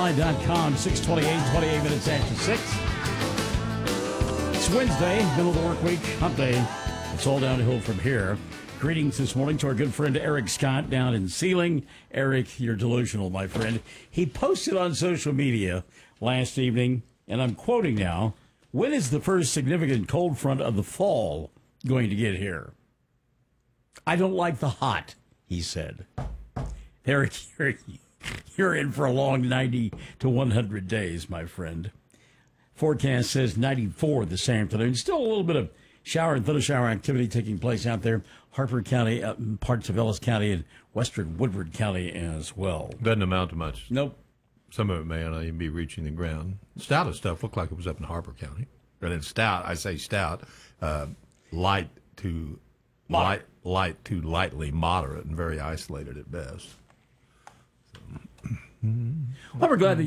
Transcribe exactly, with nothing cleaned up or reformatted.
line dot com, six twenty-eight, twenty-eight minutes after six. It's Wednesday, middle of the work week, hump day. It's all downhill from here. Greetings this morning to our good friend Eric Scott down in Sealing. Eric, you're delusional, my friend. He posted on social media last evening, and I'm quoting now, when is the first significant cold front of the fall going to get here? I don't like the hot, he said. Eric, you're, you're in for a long ninety to one hundred days, my friend. Forecast says ninety-four this afternoon. Still a little bit of shower and thunder shower activity taking place out there. Harper County, uh, parts of Ellis County, and western Woodward County as well. Doesn't amount to much. Nope. Some of it may not even be reaching the ground. Stout stuff looked like it was up in Harper County. But in stout, I say stout, uh, light to light, light to lightly moderate and very isolated at best. Well, we're glad that